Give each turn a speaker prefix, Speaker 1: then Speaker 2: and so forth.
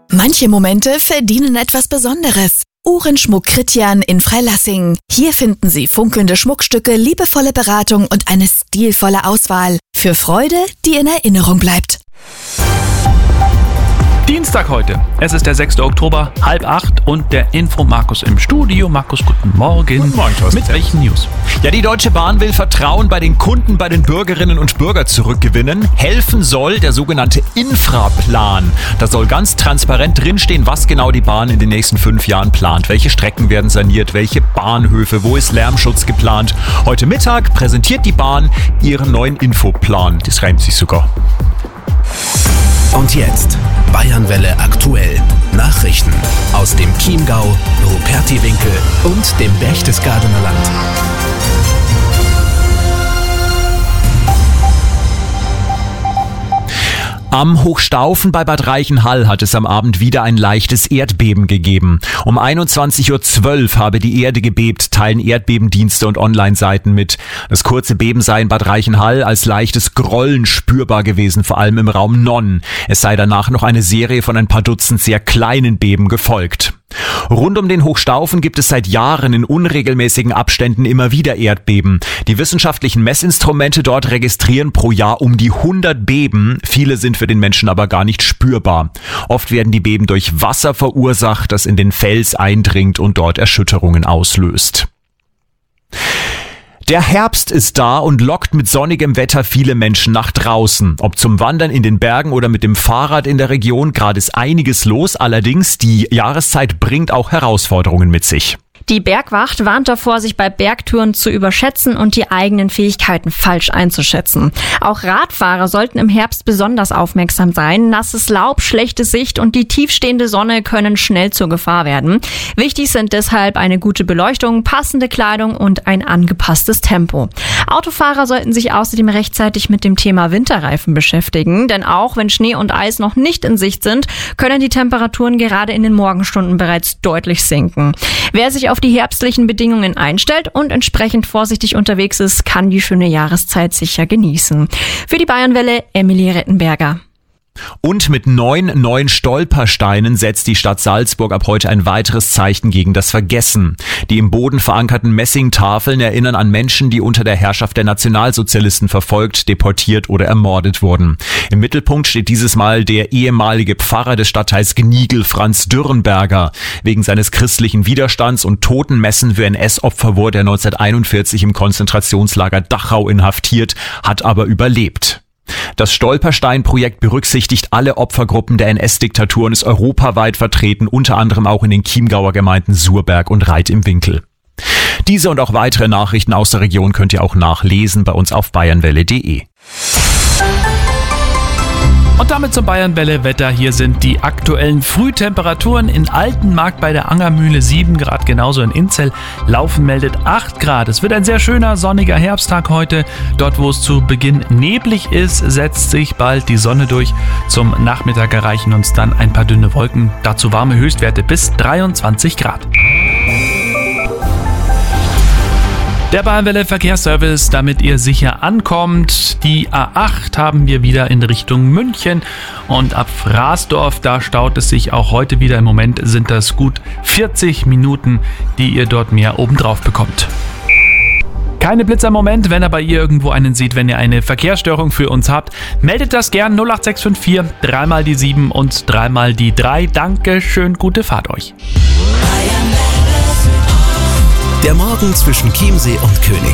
Speaker 1: Manche Momente verdienen etwas Besonderes. Uhrenschmuck Kritjan in Freilassing. Hier finden Sie funkelnde Schmuckstücke, liebevolle Beratung und eine stilvolle Auswahl. Für Freude, die in Erinnerung bleibt.
Speaker 2: Dienstag heute. Es ist der 6. Oktober, 7:30 und der Info-Markus im Studio. Markus, guten Morgen.
Speaker 3: Guten Morgen, Thorsten.
Speaker 2: Mit welchen News?
Speaker 3: Ja, die Deutsche Bahn will Vertrauen bei den Kunden, bei den Bürgerinnen und Bürgern zurückgewinnen. Helfen soll der sogenannte Infraplan. Da soll ganz transparent drinstehen, was genau die Bahn in den nächsten 5 Jahren plant. Welche Strecken werden saniert, welche Bahnhöfe, wo ist Lärmschutz geplant. Heute Mittag präsentiert die Bahn ihren neuen Infoplan. Das reimt sich sogar.
Speaker 4: Und jetzt Bayernwelle aktuell. Nachrichten aus dem Chiemgau, Rupertiwinkel und dem Berchtesgadener Land.
Speaker 3: Am Hochstaufen bei Bad Reichenhall hat es am Abend wieder ein leichtes Erdbeben gegeben. Um 21:12 Uhr habe die Erde gebebt, teilen Erdbebendienste und Online-Seiten mit. Das kurze Beben sei in Bad Reichenhall als leichtes Grollen spürbar gewesen, vor allem im Raum Nonn. Es sei danach noch eine Serie von ein paar Dutzend sehr kleinen Beben gefolgt. Rund um den Hochstaufen gibt es seit Jahren in unregelmäßigen Abständen immer wieder Erdbeben. Die wissenschaftlichen Messinstrumente dort registrieren pro Jahr um die 100 Beben. Viele sind für den Menschen aber gar nicht spürbar. Oft werden die Beben durch Wasser verursacht, das in den Fels eindringt und dort Erschütterungen auslöst. Der Herbst ist da und lockt mit sonnigem Wetter viele Menschen nach draußen. Ob zum Wandern in den Bergen oder mit dem Fahrrad in der Region, gerade ist einiges los. Allerdings, die Jahreszeit bringt auch Herausforderungen mit sich.
Speaker 5: Die Bergwacht warnt davor, sich bei Bergtouren zu überschätzen und die eigenen Fähigkeiten falsch einzuschätzen. Auch Radfahrer sollten im Herbst besonders aufmerksam sein. Nasses Laub, schlechte Sicht und die tiefstehende Sonne können schnell zur Gefahr werden. Wichtig sind deshalb eine gute Beleuchtung, passende Kleidung und ein angepasstes Tempo. Autofahrer sollten sich außerdem rechtzeitig mit dem Thema Winterreifen beschäftigen, denn auch wenn Schnee und Eis noch nicht in Sicht sind, können die Temperaturen gerade in den Morgenstunden bereits deutlich sinken. Wer sich auf die herbstlichen Bedingungen einstellt und entsprechend vorsichtig unterwegs ist, kann die schöne Jahreszeit sicher genießen. Für die Bayernwelle, Emilie Rettenberger.
Speaker 3: Und mit 9 neuen Stolpersteinen setzt die Stadt Salzburg ab heute ein weiteres Zeichen gegen das Vergessen. Die im Boden verankerten Messingtafeln erinnern an Menschen, die unter der Herrschaft der Nationalsozialisten verfolgt, deportiert oder ermordet wurden. Im Mittelpunkt steht dieses Mal der ehemalige Pfarrer des Stadtteils Gnigl, Franz Dürrenberger. Wegen seines christlichen Widerstands und Totenmessen für NS-Opfer wurde er 1941 im Konzentrationslager Dachau inhaftiert, hat aber überlebt. Das Stolperstein-Projekt berücksichtigt alle Opfergruppen der NS-Diktatur und ist europaweit vertreten, unter anderem auch in den Chiemgauer Gemeinden Surberg und Reit im Winkel. Diese und auch weitere Nachrichten aus der Region könnt ihr auch nachlesen bei uns auf bayernwelle.de.
Speaker 2: Und damit zum Bayernwelle-Wetter. Hier sind die aktuellen Frühtemperaturen in Altenmarkt bei der Angermühle 7 Grad, genauso in Inzell. Laufen meldet 8 Grad. Es wird ein sehr schöner, sonniger Herbsttag heute. Dort, wo es zu Beginn neblig ist, setzt sich bald die Sonne durch. Zum Nachmittag erreichen uns dann ein paar dünne Wolken. Dazu warme Höchstwerte bis 23 Grad. Der Bayernwelle Verkehrsservice, damit ihr sicher ankommt. Die A8 haben wir wieder in Richtung München und ab Fraßdorf, da staut es sich auch heute wieder. Im Moment sind das gut 40 Minuten, die ihr dort mehr obendrauf bekommt. Keine Blitzer im Moment, wenn aber ihr irgendwo einen seht, wenn ihr eine Verkehrsstörung für uns habt, meldet das gern 08654 3 die 7 und 3 die 3. Danke, schön, gute Fahrt euch.
Speaker 4: Der Morgen zwischen Chiemsee und Königsberg.